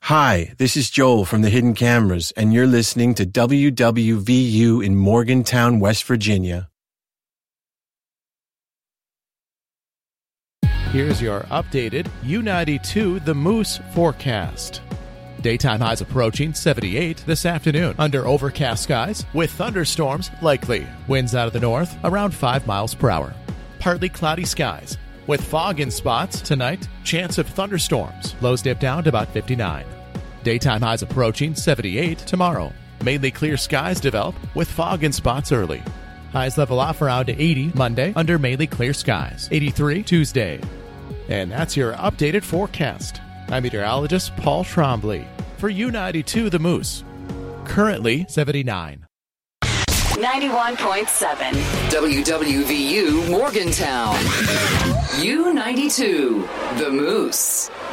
Hi, this is Joel from the Hidden Cameras, and you're listening to WWVU in Morgantown, West Virginia. Here's your updated U92 The Moose forecast. Daytime highs approaching 78 this afternoon under overcast skies with thunderstorms likely. Winds out of the north around 5 miles per hour. Partly cloudy skies with fog in spots tonight. Chance of thunderstorms. Lows dip down to about 59. Daytime highs approaching 78 tomorrow. Mainly clear skies develop with fog in spots early. Highs level off around 80 Monday under mainly clear skies. 83 Tuesday. And that's your updated forecast. I'm meteorologist Paul Trombley for U92 The Moose. Currently 79. 91.7 WWVU Morgantown. U92 The Moose.